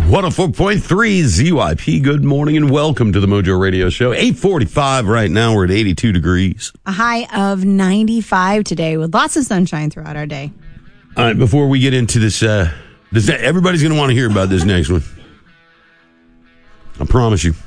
104.3 ZYP. Good morning and welcome to the Mojo Radio Show. 8:45 right now. We're at 82 degrees. A high of 95 today with lots of sunshine throughout our day. All right, before we get into this, everybody's going to want to hear about this next one. I promise you.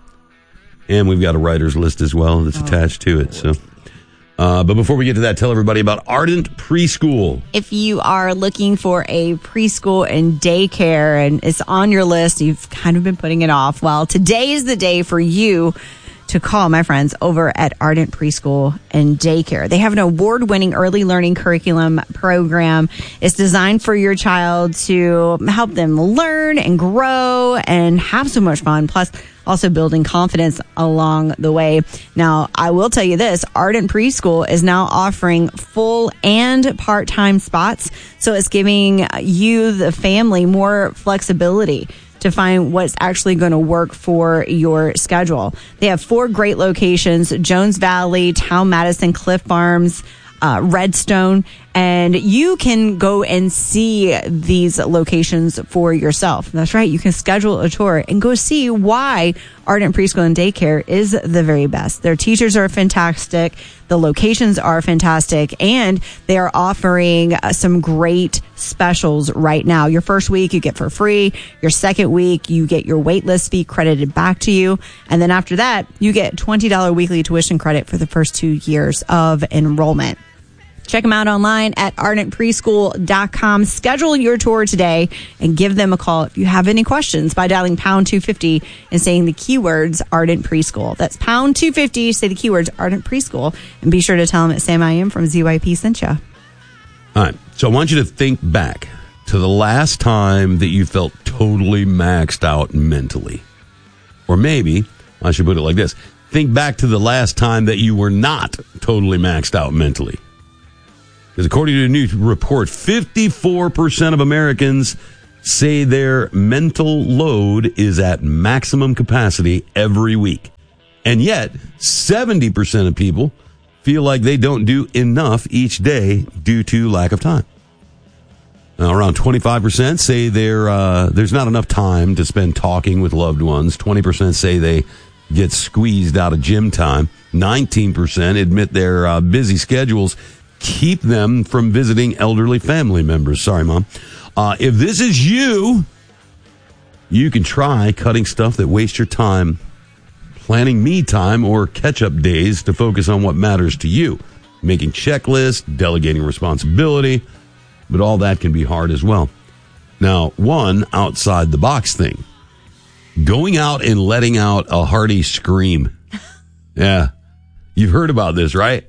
And we've got a writer's list as well that's attached to it. So, but before we get to that, tell everybody about Ardent Preschool. If you are looking for a preschool and daycare and it's on your list, you've kind of been putting it off. Well, today is the day for you to call my friends over at Ardent Preschool and Daycare. They have an award-winning early learning curriculum program. It's designed for your child to help them learn and grow and have so much fun. Plus, also building confidence along the way. Now, I will tell you this, Ardent Preschool is now offering full and part-time spots. So it's giving you, the family, more flexibility to find what's actually going to work for your schedule. They have 4 great locations: Jones Valley, Town Madison, Cliff Farms, Redstone, and you can go and see these locations for yourself. That's right. You can schedule a tour and go see why Ardent Preschool and Daycare is the very best. Their teachers are fantastic. The locations are fantastic, and they are offering some great specials right now. Your first week you get for free. Your second week you get your waitlist fee credited back to you. And then after that, you get $20 weekly tuition credit for the first 2 years of enrollment. Check them out online at ardentpreschool.com. Schedule your tour today and give them a call if you have any questions by dialing pound 250 and saying the keywords Ardent Preschool. That's pound 250, say the keywords Ardent Preschool, and be sure to tell them that Sam I Am from ZYP sent you. All right. So I want you to think back to the last time that you felt totally maxed out mentally. Or maybe, I should put it like this, think back to the last time that you were not totally maxed out mentally. Because according to a new report, 54% of Americans say their mental load is at maximum capacity every week. And yet, 70% of people feel like they don't do enough each day due to lack of time. Now, around 25% say there's not enough time to spend talking with loved ones. 20% say they get squeezed out of gym time. 19% admit their busy schedules keep them from visiting elderly family members. Sorry, Mom. If this is you, you can try cutting stuff that wastes your time, planning me time or catch-up days to focus on what matters to you, making checklists, delegating responsibility, but all that can be hard as well. Now, one outside-the-box thing, going out and letting out a hearty scream. Yeah, you've heard about this, right?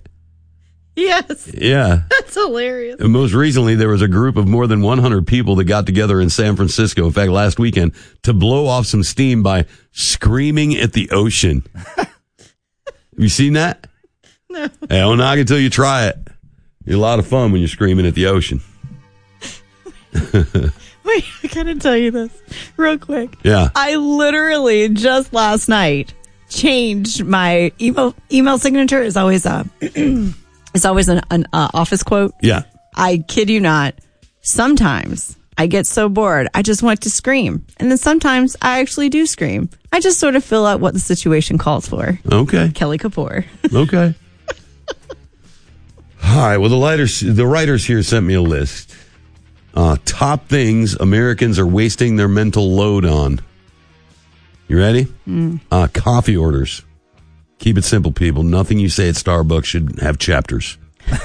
Yes. Yeah. That's hilarious. And most recently, there was a group of more than 100 people that got together in San Francisco, in fact, last weekend, to blow off some steam by screaming at the ocean. Have you seen that? No. Hey, I'll knock until you try it. You're a lot of fun when you're screaming at the ocean. Wait, I gotta tell you this real quick. Yeah. I literally just last night changed my email signature. Is always it's always an office quote. Yeah. I kid you not. Sometimes I get so bored, I just want to scream. And then sometimes I actually do scream. I just sort of fill out what the situation calls for. Okay. Kelly Kapoor. Okay. All right. Well, the writers here sent me a list. Top things Americans are wasting their mental load on. You ready? Coffee orders. Keep it simple, people. Nothing you say at Starbucks should have chapters.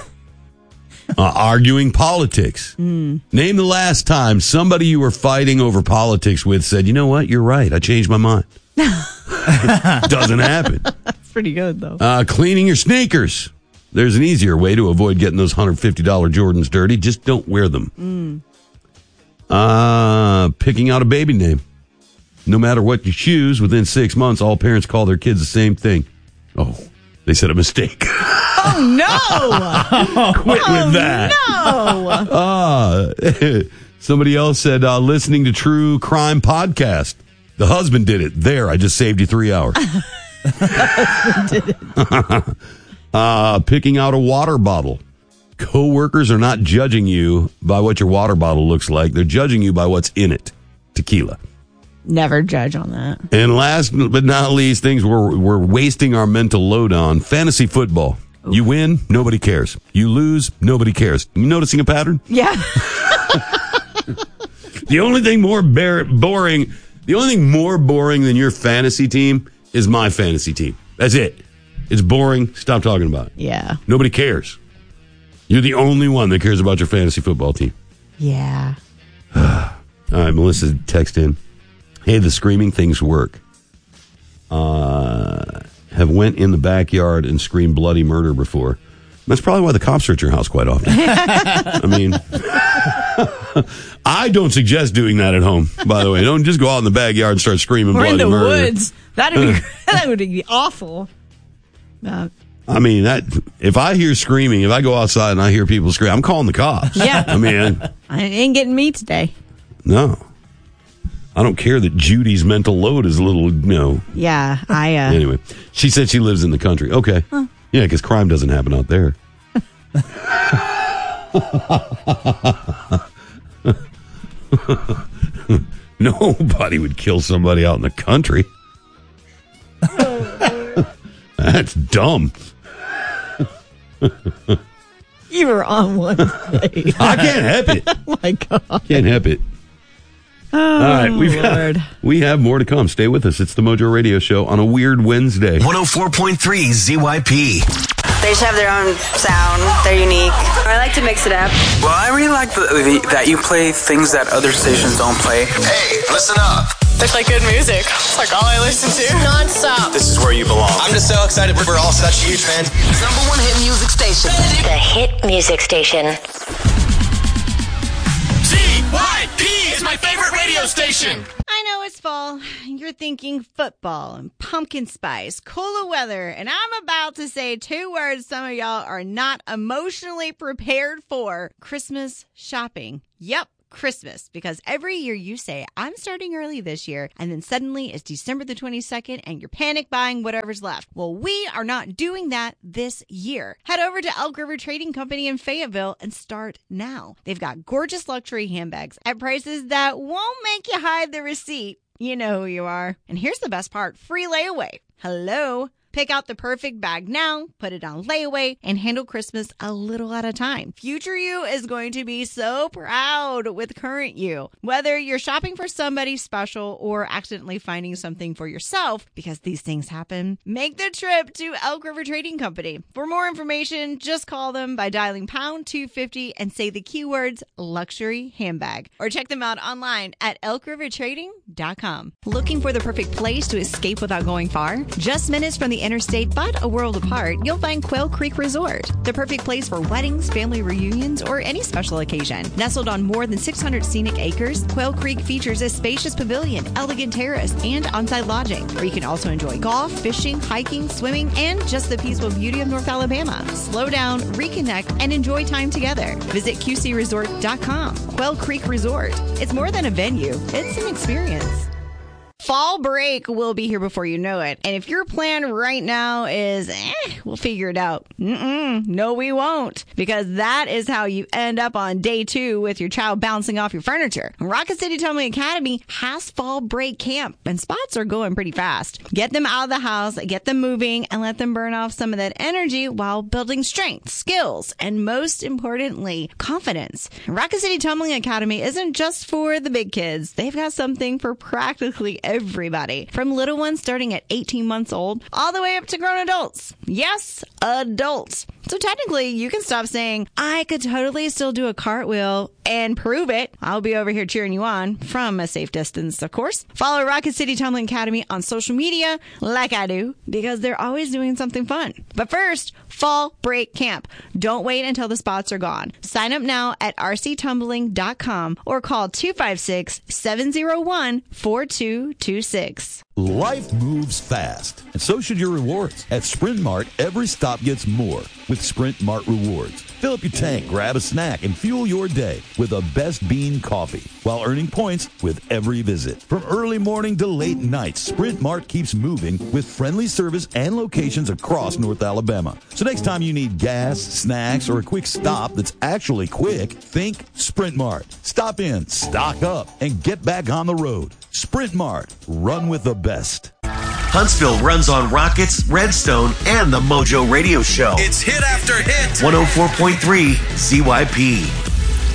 Arguing politics. Name the last time somebody you were fighting over politics with said, you know what, you're right, I changed my mind. Doesn't happen. That's pretty good, though. Cleaning your sneakers. There's an easier way to avoid getting those $150 Jordans dirty. Just don't wear them. Picking out a baby name. No matter what you choose, within 6 months, all parents call their kids the same thing. Oh, they said a mistake. Oh, no. Quit with that. No. Somebody else said, listening to True Crime Podcast. The husband did it. There, I just saved you 3 hours. Picking out a water bottle. Co-workers are not judging you by what your water bottle looks like. They're judging you by what's in it. Tequila. Never judge on that. And last but not least, things we're wasting our mental load on. Fantasy football. Oof. You win, nobody cares. You lose, nobody cares. You noticing a pattern? Yeah. The only thing more boring than your fantasy team is my fantasy team. That's it. It's boring. Stop talking about it. Yeah. Nobody cares. You're the only one that cares about your fantasy football team. Yeah. All right, Melissa, text in. Hey, the screaming things work. Have went in the backyard and screamed bloody murder before. That's probably why the cops are at your house quite often. I mean, I don't suggest doing that at home, by the way. Don't just go out in the backyard and start screaming bloody murder. Or in the woods. That would be awful. I mean, if I hear screaming, if I go outside and I hear people scream, I'm calling the cops. Yeah. I mean, I ain't getting me today. No. I don't care that Judy's mental load is a little, Yeah, Anyway, she said she lives in the country. Okay. Huh. Yeah, because crime doesn't happen out there. Nobody would kill somebody out in the country. That's dumb. You were on one today. I can't help it. Oh, my God. Can't help it. Oh, all right, we have more to come. Stay with us. It's the Mojo Radio Show on a weird Wednesday. 104.3 ZYP. They just have their own sound. They're unique. I like to mix it up. Well, I really like that you play things that other stations don't play. Hey, listen up. They play good music. It's like all I listen to. Non-stop. This is where you belong. I'm just so excited. We're all such huge fans. #1 hit music station. The hit music station. ZYP is my favorite radio station. I know it's fall. You're thinking football and pumpkin spice, cooler weather, and I'm about to say 2 words some of y'all are not emotionally prepared for. Christmas shopping. Yep. Christmas, because every year you say, I'm starting early this year, and then suddenly it's December the 22nd and you're panic buying whatever's left. Well, we are not doing that this year. Head over to Elk River Trading Company in Fayetteville and start now. They've got gorgeous luxury handbags at prices that won't make you hide the receipt. You know who you are. And here's the best part, free layaway. Hello. Pick out the perfect bag now, put it on layaway, and handle Christmas a little at a time. Future you is going to be so proud with current you. Whether you're shopping for somebody special or accidentally finding something for yourself, because these things happen, make the trip to Elk River Trading Company. For more information, just call them by dialing pound 250 and say the keywords luxury handbag. Or check them out online at elkrivertrading.com. Looking for the perfect place to escape without going far? Just minutes from the interstate, but a world apart, you'll find Quail Creek Resort, the perfect place for weddings, family reunions, or any special occasion. Nestled on more than 600 scenic acres, Quail Creek features a spacious pavilion, elegant terrace, and on-site lodging, where you can also enjoy golf, fishing, hiking, swimming, and just the peaceful beauty of North Alabama. Slow down, reconnect, and enjoy time together. Visit QCResort.com. Quail Creek Resort. It's more than a venue, it's an experience. Fall break will be here before you know it. And if your plan right now is, we'll figure it out. No, we won't. Because that is how you end up on day 2 with your child bouncing off your furniture. Rocket City Tumbling Academy has fall break camp, and spots are going pretty fast. Get them out of the house, get them moving, and let them burn off some of that energy while building strength, skills, and most importantly, confidence. Rocket City Tumbling Academy isn't just for the big kids. They've got something for practically everybody, from little ones starting at 18 months old all the way up to grown adults. Yes, adults. So technically, you can stop saying, I could totally still do a cartwheel and prove it. I'll be over here cheering you on from a safe distance, of course. Follow Rocket City Tumbling Academy on social media like I do, because they're always doing something fun. But first, fall break camp. Don't wait until the spots are gone. Sign up now at rctumbling.com or call 256-701-4226. Life moves fast, and so should your rewards. At Sprint Mart, every stop gets more with Sprint Mart Rewards. Fill up your tank, grab a snack, and fuel your day with the best bean coffee while earning points with every visit. From early morning to late night, Sprint Mart keeps moving with friendly service and locations across North Alabama. So next time you need gas, snacks, or a quick stop that's actually quick, think Sprint Mart. Stop in, stock up, and get back on the road. Sprint Mart. Run with the best. Huntsville runs on Rockets, Redstone, and the Mojo Radio Show. It's hit after hit. 104.3 CYP.